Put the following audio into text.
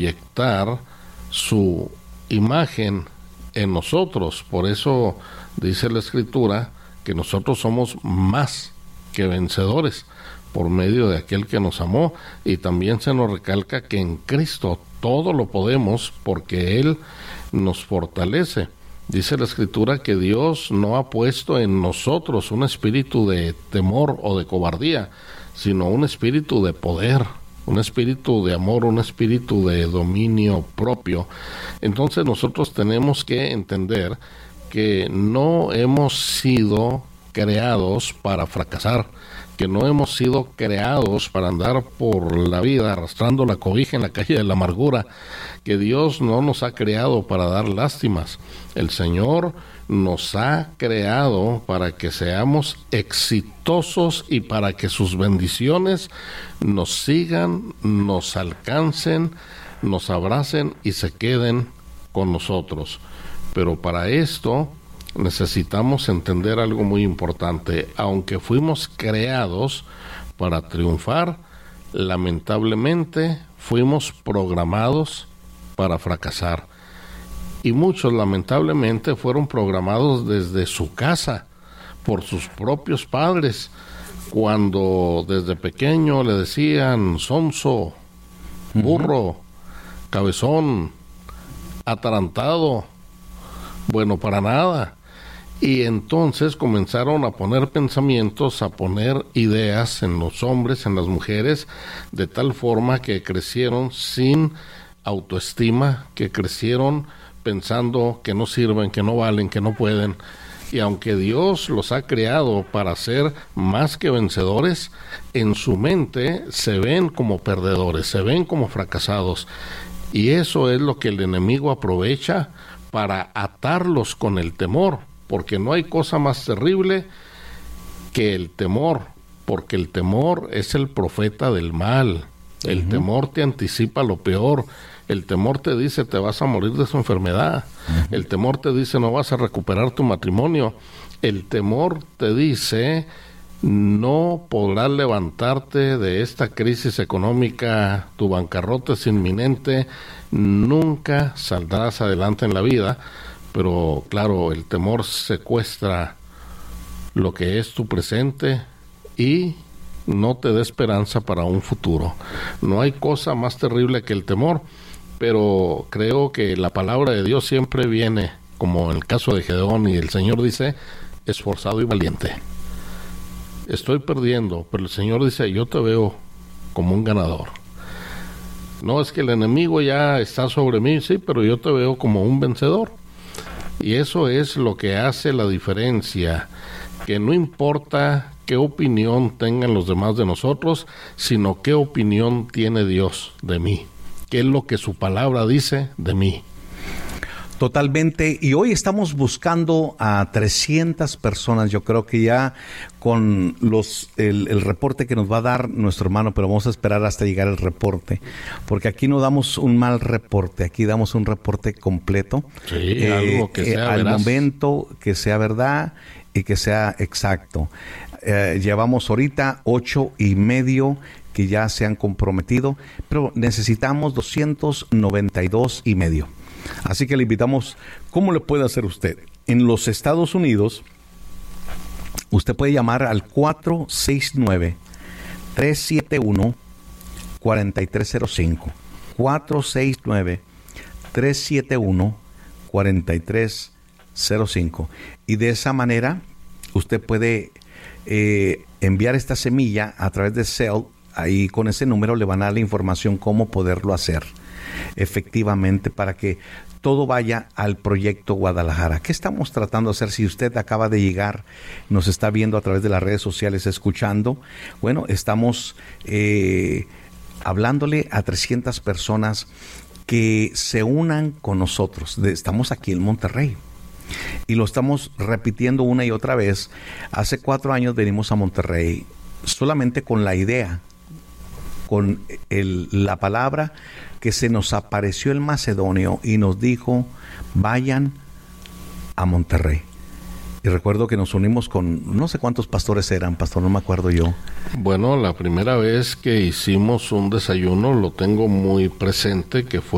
proyectar su imagen en nosotros. Por eso dice la Escritura que nosotros somos más que vencedores por medio de aquel que nos amó, y también se nos recalca que en Cristo todo lo podemos porque Él nos fortalece. Dice la Escritura que Dios no ha puesto en nosotros un espíritu de temor o de cobardía, sino un espíritu de poder, un espíritu de amor, un espíritu de dominio propio. Entonces nosotros tenemos que entender que no hemos sido creados para fracasar, que no hemos sido creados para andar por la vida arrastrando la cobija en la calle de la amargura, que Dios no nos ha creado para dar lástimas. El Señor nos ha creado para que seamos exitosos y para que sus bendiciones nos sigan, nos alcancen, nos abracen y se queden con nosotros. Pero para esto necesitamos entender algo muy importante. Aunque fuimos creados para triunfar, lamentablemente fuimos programados para fracasar. Y muchos lamentablemente fueron programados desde su casa, por sus propios padres, cuando desde pequeño le decían sonso, burro, cabezón, atarantado, bueno para nada. Y entonces comenzaron a poner pensamientos, a poner ideas en los hombres, en las mujeres, de tal forma que crecieron sin autoestima, que crecieron pensando que no sirven, que no valen, que no pueden. Y aunque Dios los ha creado para ser más que vencedores, en su mente se ven como perdedores, se ven como fracasados. Y eso es lo que el enemigo aprovecha para atarlos con el temor, porque no hay cosa más terrible que el temor, porque el temor es el profeta del mal. El temor te anticipa lo peor. El temor te dice te vas a morir de su enfermedad. El temor te dice no vas a recuperar tu matrimonio. El temor te dice no podrás levantarte de esta crisis económica, tu bancarrota es inminente, nunca saldrás adelante en la vida. Pero claro, el temor secuestra lo que es tu presente y no te da esperanza para un futuro. No hay cosa más terrible que el temor, pero creo que la palabra de Dios siempre viene, como en el caso de Gedeón, y el Señor dice, esforzado y valiente. Estoy perdiendo, pero el Señor dice, yo te veo como un ganador. No es que el enemigo ya está sobre mí, sí, pero yo te veo como un vencedor. Y eso es lo que hace la diferencia, que no importa qué opinión tengan los demás de nosotros, sino qué opinión tiene Dios de mí, qué es lo que su palabra dice de mí. Totalmente, y hoy estamos buscando a 300 personas, yo creo que ya con el reporte que nos va a dar nuestro hermano, pero vamos a esperar hasta llegar el reporte, porque aquí no damos un mal reporte, aquí damos un reporte completo, sí, algo que sea al veraz. momento, que sea verdad y que sea exacto. Llevamos ahorita 8:30 que ya se han comprometido, pero necesitamos 292.5. Así que le invitamos, ¿cómo le puede hacer usted? En los Estados Unidos, usted puede llamar al 469-371-4305. 469-371-4305. Y de esa manera, usted puede enviar esta semilla a través de Zelle. Ahí con ese número le van a dar la información cómo poderlo hacer efectivamente para que todo vaya al proyecto Guadalajara. ¿Qué estamos tratando de hacer? Si usted acaba de llegar, nos está viendo a través de las redes sociales, escuchando, bueno, estamos hablándole a 300 personas que se unan con nosotros. Estamos aquí en Monterrey y lo estamos repitiendo una y otra vez. Hace 4 años venimos a Monterrey solamente con la idea, con la palabra que se nos apareció el macedonio y nos dijo, vayan a Monterrey. Y recuerdo que nos unimos con, no sé cuántos pastores eran, pastor, no me acuerdo yo. Bueno, la primera vez que hicimos un desayuno, lo tengo muy presente, que fue